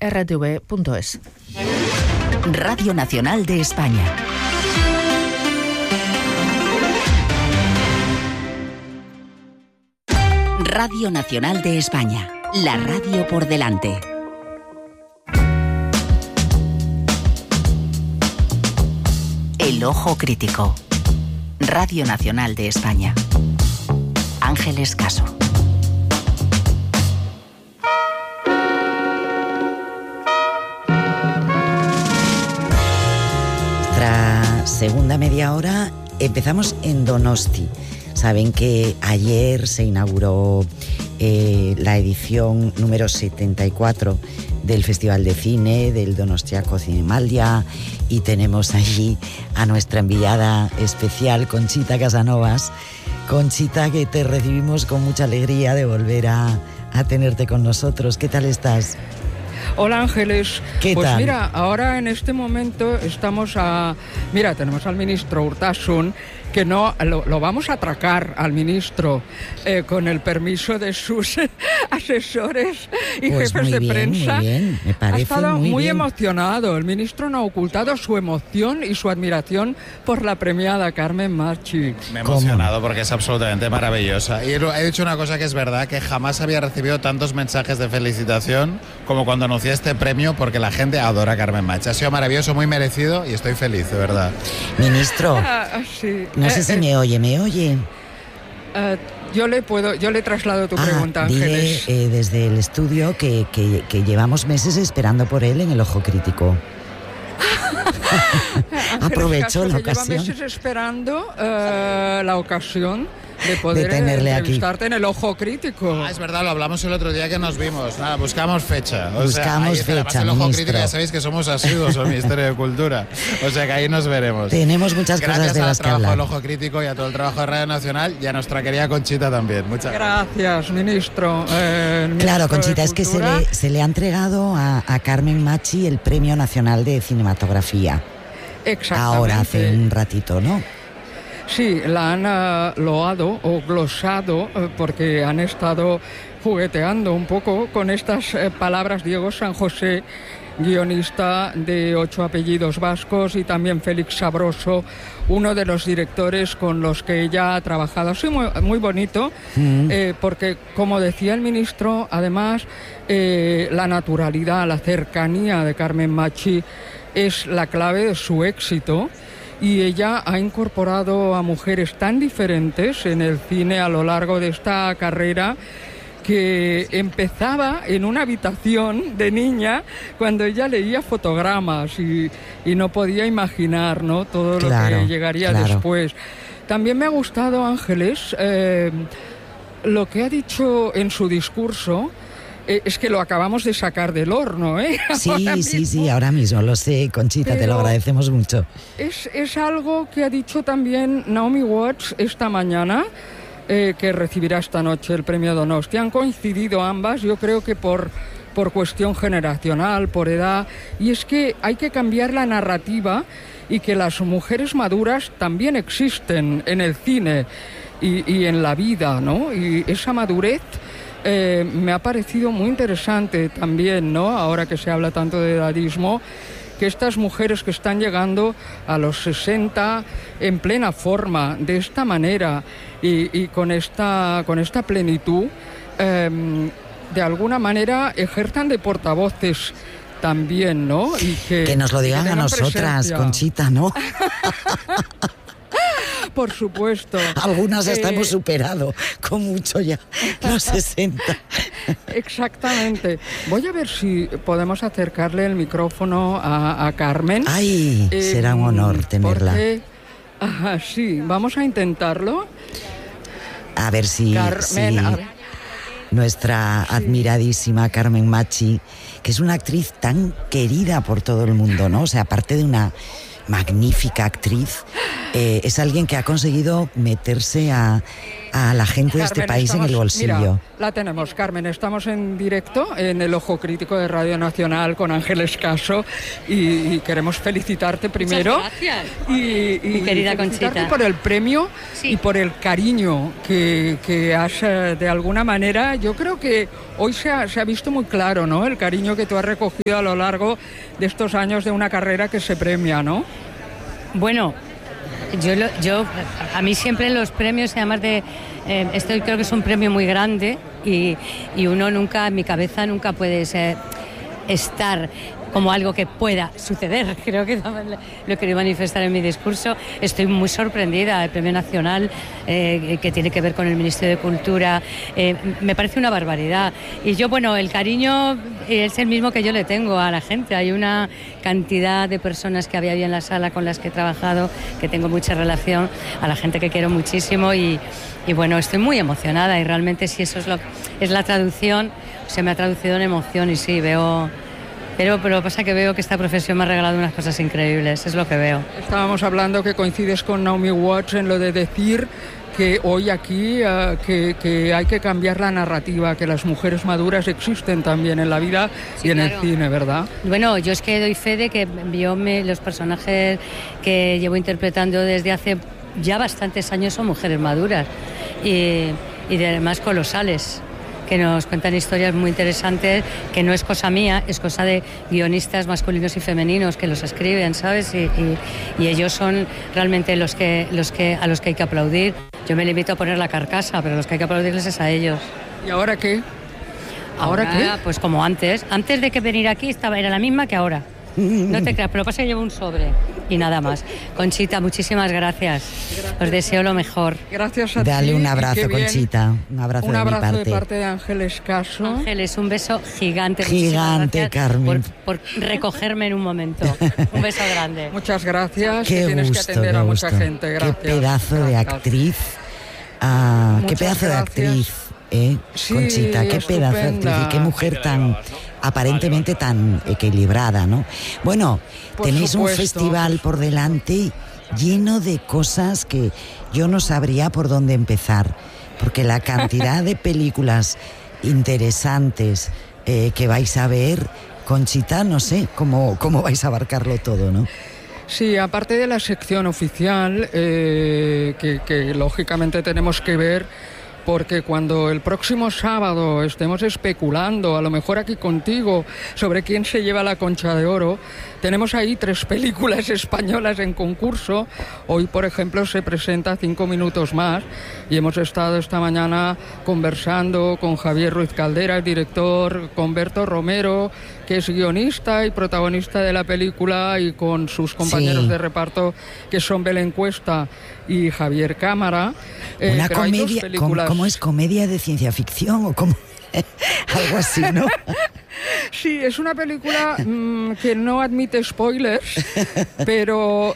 rtv.es. Radio Nacional de España. Radio Nacional de España. La radio por delante. El ojo crítico. Radio Nacional de España. Ángeles Caso. Nuestra segunda media hora empezamos en Donosti. Saben que ayer se inauguró la edición número 74 del Festival de Cine del Donostiako Zinemaldia, y tenemos allí a nuestra enviada especial, Conchita Casanovas. Conchita, que te recibimos con mucha alegría de volver a tenerte con nosotros. ¿Qué tal estás? Hola, Ángeles. ¿Qué pues tal? Mira, ahora en este momento tenemos al ministro Urtasun, que no lo vamos a atracar al ministro con el permiso de sus asesores y pues jefes de prensa. Muy bien, me parece ha estado muy bien. emocionado. El ministro no ha ocultado su emoción y su admiración por la premiada Carmen Machi. Me he emocionado porque es absolutamente maravillosa. Y he dicho una cosa que es verdad, que jamás había recibido tantos mensajes de felicitación como cuando anuncié este premio, porque la gente adora a Carmen Machi. Ha sido maravilloso, muy merecido, y estoy feliz, de verdad. Ministro, Sí. no sé si me oye. Yo le traslado tu pregunta, dile Ángeles. desde el estudio que llevamos meses esperando por él en el ojo crítico. Aprovecho la ocasión. Lleva meses esperando la ocasión de poder tenerle aquí. entrevistarte en el ojo crítico. Es verdad, lo hablamos el otro día que nos vimos. Nada, buscamos fecha. Buscamos fecha, además el ojo ministro. crítico, ya sabéis que somos asiduos al Ministerio de Cultura. O sea que ahí nos veremos. Tenemos muchas cosas de las que Gracias al trabajo hablar. del Ojo Crítico y a todo el trabajo de Radio Nacional, y a nuestra querida Conchita también. Muchas gracias. Gracias, ministro. Claro, Conchita, es que se le ha entregado a Carmen Machi el Premio Nacional de Cinematografía. Exactamente. Ahora, hace un ratito, ¿no? Sí, la han loado o glosado porque han estado jugueteando un poco con estas palabras. Diego San José, guionista de 8 apellidos vascos, y también Félix Sabroso, uno de los directores con los que ella ha trabajado. Ha sido muy bonito, porque, como decía el ministro, además, la naturalidad, la cercanía de Carmen Machi es la clave de su éxito. Y ella ha incorporado a mujeres tan diferentes en el cine a lo largo de esta carrera, que empezaba en una habitación de niña cuando ella leía fotogramas y no podía imaginar, ¿no?, todo lo que llegaría después. También me ha gustado, Ángeles, lo que ha dicho en su discurso. Es que lo acabamos de sacar del horno, ¿eh? Sí, ahora mismo, lo sé, Conchita, pero te lo agradecemos mucho. Es algo que ha dicho también Naomi Watts esta mañana, que recibirá esta noche el premio Donosti. Han coincidido ambas, yo creo que por cuestión generacional, por edad, y es que hay que cambiar la narrativa, y que las mujeres maduras también existen en el cine y en la vida, ¿no? Y esa madurez me ha parecido muy interesante también, ¿no? Ahora que se habla tanto de edadismo, que estas mujeres que están llegando a los 60 en plena forma, de esta manera y con esta plenitud, de alguna manera ejerzan de portavoces también, ¿no? Y que nos lo digan a nosotras, presencia. Conchita, ¿no? Por supuesto. Algunas hemos superado con mucho ya los 60. Exactamente. Voy a ver si podemos acercarle el micrófono a Carmen. Ay, será un honor tenerla. Porque, sí, vamos a intentarlo. A ver si, Carmen, a ver. Nuestra admiradísima Carmen Machi, que es una actriz tan querida por todo el mundo, ¿no? O sea, aparte de una magnífica actriz, es alguien que ha conseguido meterse a la gente de este país en el bolsillo. Mira, la tenemos, Carmen. Estamos en directo en el Ojo Crítico de Radio Nacional con Ángeles Caso y queremos felicitarte primero. Muchas gracias. Y querida felicitarte Conchita, por el premio y por el cariño que has, de alguna manera, yo creo que hoy se ha visto muy claro, ¿no? El cariño que tú has recogido a lo largo de estos años de una carrera que se premia, ¿no? Bueno, yo a mí siempre los premios, además de esto creo que es un premio muy grande y uno nunca, en mi cabeza nunca puede estar como algo que pueda suceder. Creo que lo quería manifestar en mi discurso. Estoy muy sorprendida. El Premio Nacional, que tiene que ver con el Ministerio de Cultura, me parece una barbaridad. Y yo, bueno, el cariño es el mismo que yo le tengo a la gente. Hay una cantidad de personas que había ahí en la sala con las que he trabajado, que tengo mucha relación, a la gente que quiero muchísimo y bueno, estoy muy emocionada y realmente si eso es la traducción, se me ha traducido en emoción y sí, veo... Pero lo que pasa es que veo que esta profesión me ha regalado unas cosas increíbles, es lo que veo. Estábamos hablando que coincides con Naomi Watts en lo de decir que hoy aquí que hay que cambiar la narrativa, que las mujeres maduras existen también en la vida y en el cine, ¿verdad? Bueno, yo es que doy fe de que los personajes que llevo interpretando desde hace ya bastantes años son mujeres maduras y además colosales, que nos cuentan historias muy interesantes, que no es cosa mía, es cosa de guionistas masculinos y femeninos que los escriben, ¿sabes? Y ellos son realmente a los que hay que aplaudir. Yo me limito a poner la carcasa, pero los que hay que aplaudirles es a ellos. ¿Y ahora qué? ¿Ahora qué? Pues como antes de que venir aquí era la misma que ahora. No te creas, pero lo que pasa es que llevo un sobre y nada más. Conchita, muchísimas gracias. Os deseo lo mejor. Gracias a ti. Dale un abrazo, Conchita. Un abrazo de mi parte. Un abrazo de parte de Ángeles Caso. Ángeles, un beso gigante. Gigante, Carmen. Por recogerme en un momento. Un beso grande. Muchas gracias. Qué que tienes gusto, que atender a mucha gente. Gracias. Qué pedazo de actriz. Qué pedazo de actriz. Sí, Conchita, qué pedazo de actriz y qué mujer tan aparentemente tan equilibrada, ¿no? Bueno, tenéis un festival por delante lleno de cosas que yo no sabría por dónde empezar, porque la cantidad de películas interesantes que vais a ver, Conchita, no sé cómo vais a abarcarlo todo, ¿no? Sí, aparte de la sección oficial, que lógicamente tenemos que ver, porque cuando el próximo sábado estemos especulando, a lo mejor aquí contigo, sobre quién se lleva la Concha de Oro, tenemos ahí 3 películas españolas en concurso. Hoy, por ejemplo, se presenta 5 minutos más y hemos estado esta mañana conversando con Javier Ruiz Caldera, el director, con Berto Romero, que es guionista y protagonista de la película, y con sus compañeros de reparto, que son Belén Cuesta y Javier Cámara. Una comedia, ¿cómo es? ¿Comedia de ciencia ficción o cómo? Algo así, ¿no? Sí, es una película que no admite spoilers, pero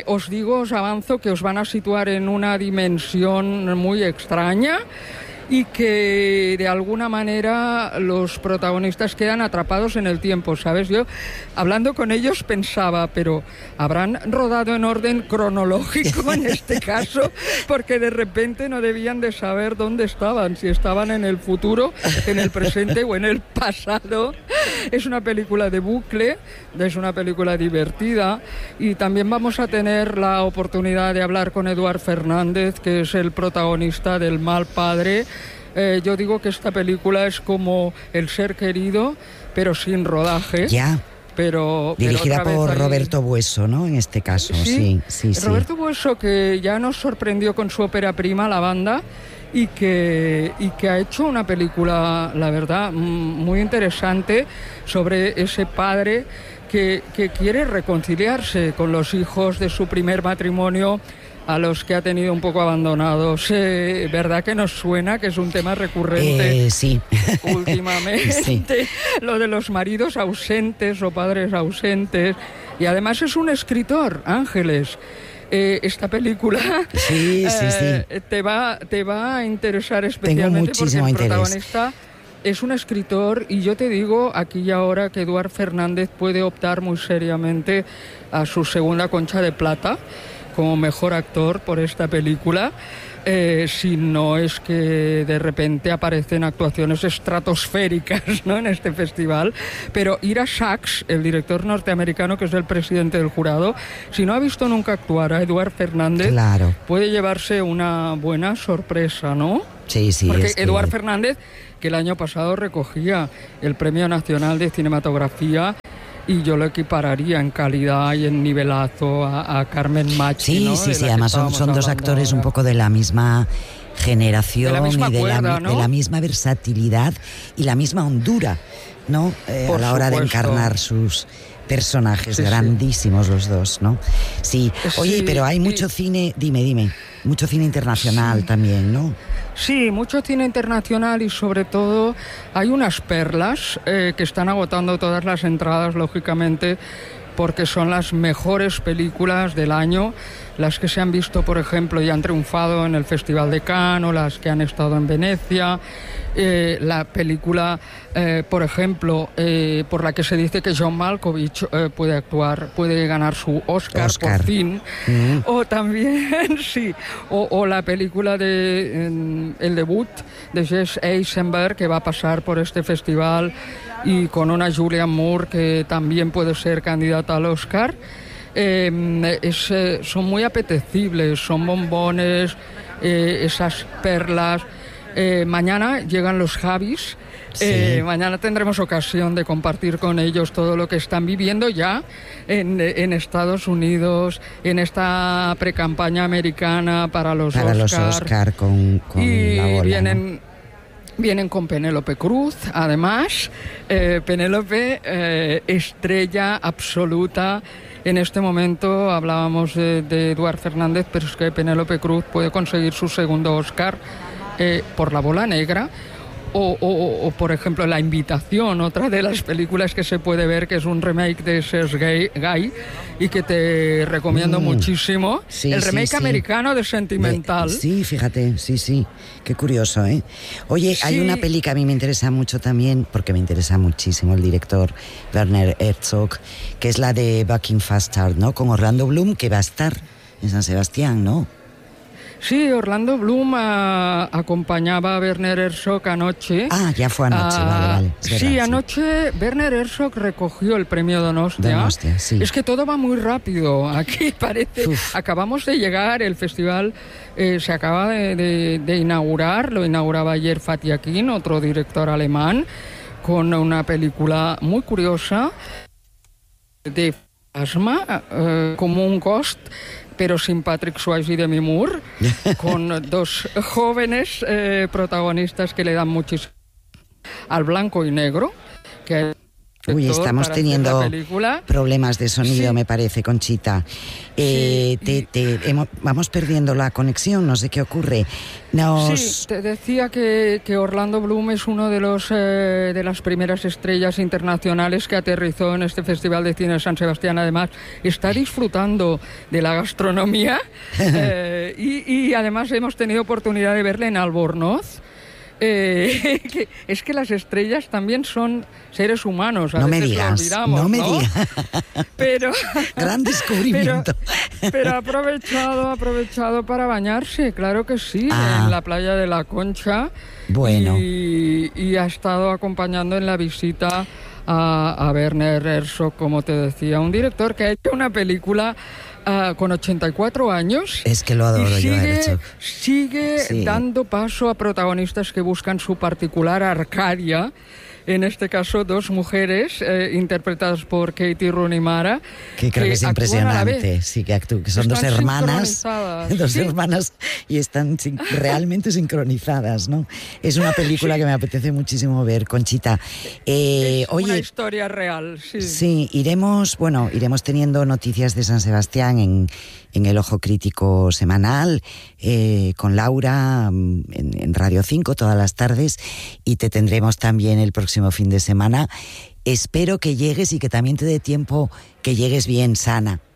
os avanzo que os van a situar en una dimensión muy extraña y que de alguna manera los protagonistas quedan atrapados en el tiempo, ¿sabes? Yo, hablando con ellos, pensaba, pero ¿habrán rodado en orden cronológico en este caso? Porque de repente no debían de saber dónde estaban, si estaban en el futuro, en el presente o en el pasado. Es una película de bucle, es una película divertida, y también vamos a tener la oportunidad de hablar con Eduard Fernández, que es el protagonista del Mal Padre. Yo digo que esta película es como El Ser Querido, pero sin rodaje. Ya. Dirigida por Roberto Bueso, ¿no? En este caso, sí. Roberto Bueso, que ya nos sorprendió con su ópera prima, La Banda, y que ha hecho una película, la verdad, muy interesante sobre ese padre que quiere reconciliarse con los hijos de su primer matrimonio, a los que ha tenido un poco abandonados. ¿Verdad que nos suena que es un tema recurrente? Sí. Últimamente, sí. Lo de los maridos ausentes o padres ausentes. Y además es un escritor, Ángeles. Esta película sí. te va a interesar especialmente porque el protagonista Es un escritor, y yo te digo aquí y ahora que Eduard Fernández puede optar muy seriamente a su segunda Concha de Plata como mejor actor por esta película. Si no es que de repente aparecen actuaciones estratosféricas, ¿no?, en este festival. Pero Ira Sachs, el director norteamericano que es el presidente del jurado, si no ha visto nunca actuar a Eduard Fernández, claro, puede llevarse una buena sorpresa, ¿no? Sí, sí. Porque Eduard Fernández, que el año pasado recogía el Premio Nacional de Cinematografía, y yo lo equipararía en calidad y en nivelazo a Carmen Machi. Sí, ¿no? sí, sí, además son dos actores ahora un poco de la misma generación, de la misma versatilidad y la misma hondura, ¿no? A la hora de encarnar sus personajes, sí, grandísimos los dos, ¿no? Sí, oye, sí, pero hay mucho cine, dime, mucho cine internacional también, ¿no? Sí, mucho cine internacional y sobre todo hay unas perlas que están agotando todas las entradas, lógicamente, porque son las mejores películas del año, las que se han visto, por ejemplo, y han triunfado en el Festival de Cannes, o las que han estado en Venecia. La película, por ejemplo, por la que se dice que John Malkovich puede ganar su Oscar. Por fin. O también, sí, o la película de el debut de Jesse Eisenberg, que va a pasar por este festival, y con una Julianne Moore que también puede ser candidata al Oscar. Son muy apetecibles, son bombones, esas perlas. Mañana llegan los Javis. Sí. Mañana tendremos ocasión de compartir con ellos todo lo que están viviendo ya en Estados Unidos, en esta precampaña americana para los Oscar con y la bola, vienen con Penélope Cruz, además. Penélope, estrella absoluta. En este momento hablábamos de Eduard Fernández, pero es que Penélope Cruz puede conseguir su segundo Oscar por La bola negra. O, por ejemplo, La invitación, otra de las películas que se puede ver, que es un remake de Serge Gay y que te recomiendo muchísimo. Sí, el remake americano de Sentimental. Sí, fíjate, sí. Qué curioso, ¿eh? Oye, sí. Hay una peli que a mí me interesa mucho también, porque me interesa muchísimo el director Werner Herzog, que es la de Bucking Bastard, ¿no? Con Orlando Bloom, que va a estar en San Sebastián, ¿no? Sí, Orlando Bloom acompañaba a Werner Herzog anoche. Ah, ya fue anoche, vale. Sí, anoche Werner Herzog recogió el premio Donostia. Sí. Es que todo va muy rápido. Aquí parece... Acabamos de llegar, el festival se acaba de inaugurar, lo inauguraba ayer Fatih Akin, otro director alemán, con una película muy curiosa de fantasma, como un ghost, pero sin Patrick Swayze y Demi Moore, con dos jóvenes protagonistas que le dan muchísimo al blanco y negro. Uy, estamos teniendo problemas de sonido, sí. Me parece, Conchita. Vamos perdiendo la conexión, no sé qué ocurre. Sí, te decía que Orlando Bloom es uno de las primeras estrellas internacionales que aterrizó en este Festival de Cine de San Sebastián. Además, está disfrutando de la gastronomía y además hemos tenido oportunidad de verle en Albornoz. Es que las estrellas también son seres humanos. No me digas, olvidamos, no me digas. Pero, gran descubrimiento. Pero ha aprovechado para bañarse, claro que sí, en la playa de La Concha. Bueno. Y ha estado acompañando en la visita a Werner Herzog, como te decía, un director que ha hecho una película con 84 años. Es que lo adoro yo, Herzog. Sigue dando paso a protagonistas que buscan su particular Arcadia. En este caso, dos mujeres interpretadas por Katie Rooney Mara. Que creo que es impresionante. Sí, que son dos hermanas. Dos hermanas y están realmente sincronizadas, ¿no? Es una película que me apetece muchísimo ver, Conchita. Es una historia real, sí. Sí, iremos teniendo noticias de San Sebastián en el Ojo Crítico semanal, con Laura en Radio 5 todas las tardes, y te tendremos también el próximo fin de semana. Espero que llegues y que también te dé tiempo que llegues bien sana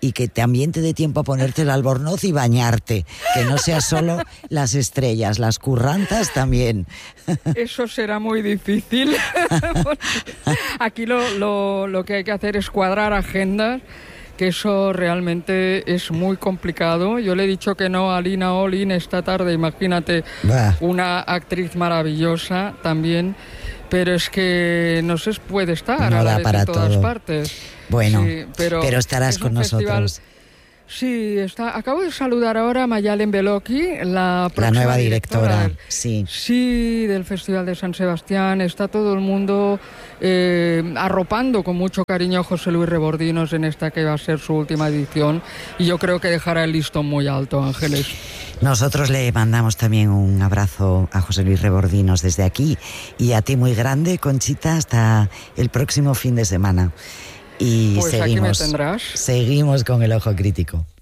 y que también te dé tiempo a ponerte el albornoz y bañarte, que no sea solo las estrellas, las currantas también. Eso será muy difícil. Aquí lo que hay que hacer es cuadrar agendas, que eso realmente es muy complicado. Yo le he dicho que no a Lina Olin esta tarde, imagínate, una actriz maravillosa también, pero es que no se puede estar no a la da vez para en todas todo. partes. Bueno, sí, pero estarás con nosotros. Sí, acabo de saludar ahora a Mayalen Beloki, la nueva directora, sí, del Festival de San Sebastián. Está todo el mundo arropando con mucho cariño a José Luis Rebordinos en esta que va a ser su última edición, y yo creo que dejará el listón muy alto, Ángeles. Nosotros le mandamos también un abrazo a José Luis Rebordinos desde aquí, y a ti muy grande, Conchita, hasta el próximo fin de semana. Y pues seguimos, aquí me tendrás. Seguimos con el ojo crítico.